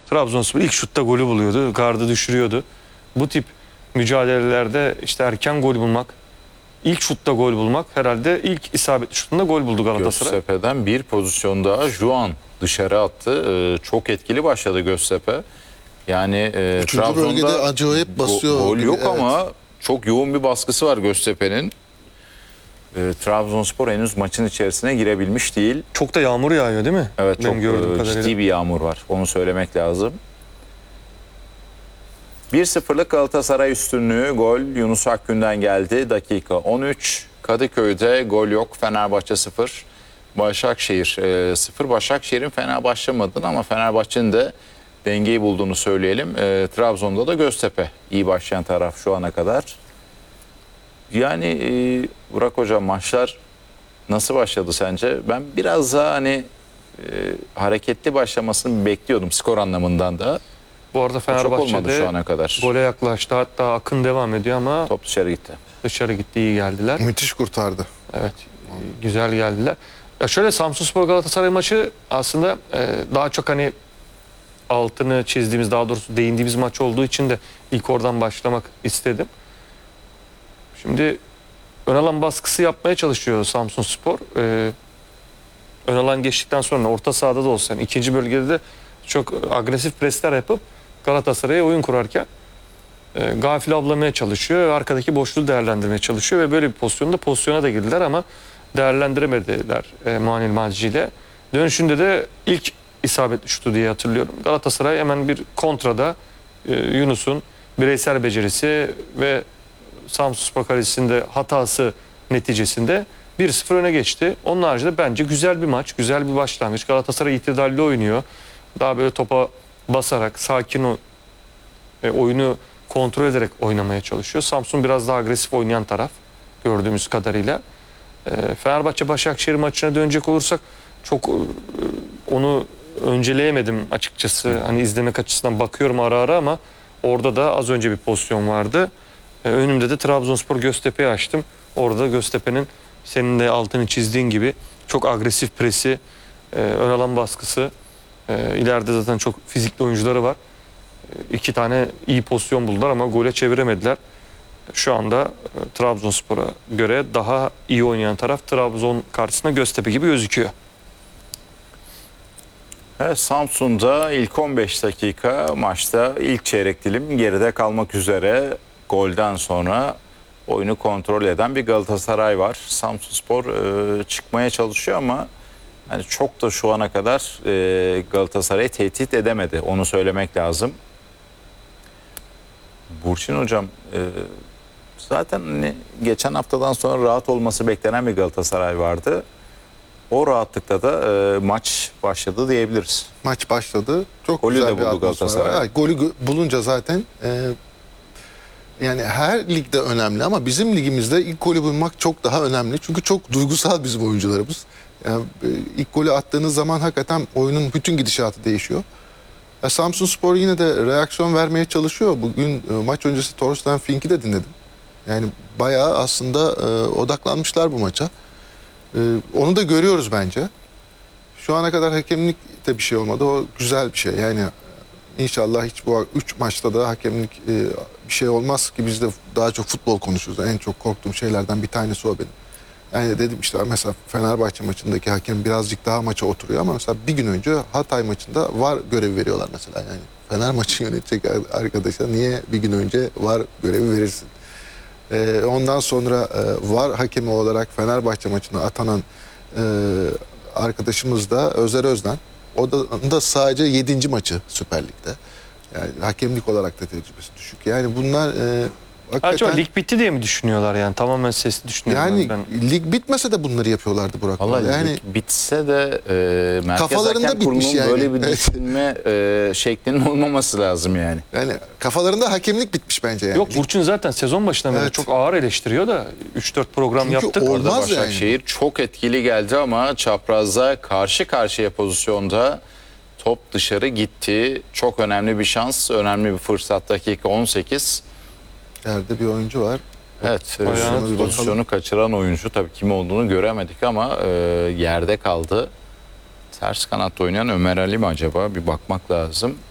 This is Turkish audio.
Trabzonspor ilk şutta golü buluyordu. Gardı düşürüyordu. Bu tip mücadelelerde işte erken gol bulmak, ilk şutta gol bulmak, herhalde ilk isabetli şutunda gol buldu Galatasaray. Göztepe'den bir pozisyon daha Juan dışarı attı. Çok etkili başladı Göztepe. Yani Üçüncü bölgede acayip basıyor. Gol yok Evet. ama çok yoğun bir baskısı var Göztepe'nin. Trabzonspor henüz maçın içerisine girebilmiş değil. Çok da yağmur yağıyor değil mi? Evet, Benim çok gördüğüm kadarıyla. ciddi bir yağmur var. Onu söylemek lazım. 1-0'lık Galatasaray üstünlüğü, gol Yunus Akgün'den geldi. Dakika 13. Kadıköy'de gol yok. Fenerbahçe 0. Başakşehir 0. Başakşehir'in fena başlamadığını ama Fenerbahçe'nin de dengeyi bulduğunu söyleyelim. Trabzon'da da Göztepe iyi başlayan taraf şu ana kadar. Yani Burak Hocam, maçlar nasıl başladı sence? Ben biraz daha hareketli başlamasını bekliyordum skor anlamından da. Bu arada Çok olmadı Fenerbahçe'de şu ana kadar. gole yaklaştı. Hatta akın devam ediyor ama Top dışarı gitti. dışarı gitti, iyi geldiler. Müthiş kurtardı. Evet, güzel geldiler. Ya şöyle, Samsunspor Galatasaray maçı aslında daha çok hani altını çizdiğimiz, daha doğrusu değindiğimiz maç olduğu için de ilk oradan başlamak istedim. Şimdi ön alan baskısı yapmaya çalışıyor Samsunspor. Ön alan geçtikten sonra orta sahada da olsa, yani ikinci bölgede de çok agresif presler yapıp Galatasaray'a oyun kurarken gafil avlamaya çalışıyor. Arkadaki boşluğu değerlendirmeye çalışıyor ve böyle bir pozisyona da girdiler ama değerlendiremediler Muanil Malci ile. Dönüşünde de ilk isabetli şutu diye hatırlıyorum. Galatasaray hemen bir kontrada Yunus'un bireysel becerisi ve Samsunspor kalecisinde hatası neticesinde 1-0 öne geçti. Onun haricinde bence güzel bir maç, güzel bir başlangıç. Galatasaray itidalli oynuyor. Daha böyle topa basarak, sakin oyunu kontrol ederek oynamaya çalışıyor. Samsun biraz daha agresif oynayan taraf gördüğümüz kadarıyla. Fenerbahçe-Başakşehir maçına dönecek olursak çok onu önceleyemedim açıkçası. Hani izlemek açısından bakıyorum ara ara ama orada da az önce bir pozisyon vardı. Önümde de Trabzonspor Göztepe'yi açtım. Orada Göztepe'nin senin de altını çizdiğin gibi çok agresif presi, ön alan baskısı, ileride zaten çok fizikli oyuncuları var. İki tane iyi pozisyon buldular ama gole çeviremediler. Şu anda Trabzonspor'a göre daha iyi oynayan taraf Trabzon karşısında Göztepe gibi gözüküyor. Evet, Samsun'da ilk 15 dakika maçta ilk çeyrek dilim geride kalmak üzere, golden sonra oyunu kontrol eden bir Galatasaray var. Samsunspor çıkmaya çalışıyor ama yani çok da şu ana kadar Galatasaray'ı tehdit edemedi. Onu söylemek lazım. Burçin Hocam, zaten geçen haftadan sonra rahat olması beklenen bir Galatasaray vardı. O rahatlıkta da maç başladı diyebiliriz. Maç başladı. Çok Golü güzel de bir buldu atmosfer Galatasaray. var. Golü bulunca zaten yani her ligde önemli ama bizim ligimizde ilk golü bulmak çok daha önemli. Çünkü çok duygusal bizim oyuncularımız. Yani ilk golü attığınız zaman hakikaten oyunun bütün gidişatı değişiyor. Samsunspor yine de reaksiyon vermeye çalışıyor. Bugün maç öncesi Torsten Fink'i de dinledim. Yani bayağı aslında odaklanmışlar bu maça. Onu da görüyoruz bence. Şu ana kadar hakemlikte bir şey olmadı. O güzel bir şey. Yani inşallah hiç bu 3 maçta da hakemlik bir şey olmaz ki, biz de daha çok futbol konuşuyoruz. En çok korktuğum şeylerden bir tanesi o benim. Yani dedim işte, mesela Fenerbahçe maçındaki hakem birazcık daha maça oturuyor ama mesela bir gün önce Hatay maçında VAR görevi veriyorlar mesela. Yani Fener maçı yönetecek arkadaşa niye bir gün önce VAR görevi verirsin? Ondan sonra VAR hakemi olarak Fenerbahçe maçına atanan arkadaşımız da Özer Özden. O da sadece 7. maçı Süper Lig'de. Yani hakemlik olarak da tecrübesi düşük. Yani bunlar hakikaten... Acaba lig bitti diye mi düşünüyorlar yani? Tamamen sesli düşünüyorum Yani ben. lig bitmese de bunları yapıyorlardı Burak. Vallahi yani bitse de Merkez kafalarında Hakem bitmiş Kurulu'nun yani. böyle bir Evet. düşünme şeklinin olmaması lazım yani. Yani kafalarında hakemlik bitmiş bence yani. Yok, Burçin zaten sezon başından beri Evet. çok ağır eleştiriyor da 3-4 program Çünkü yaptık. olmaz Orada yani. Başakşehir çok etkili geldi ama çaprazda karşı karşıya pozisyonda top dışarı gitti. Çok önemli bir şans, önemli bir fırsat. Dakika 18. Yerde bir oyuncu var. Evet, Ayağına bir pozisyonu bakalım. kaçıran oyuncu, tabii kim olduğunu göremedik ama yerde kaldı. Ters kanatta oynayan Ömer Ali mi acaba? Bir bakmak lazım.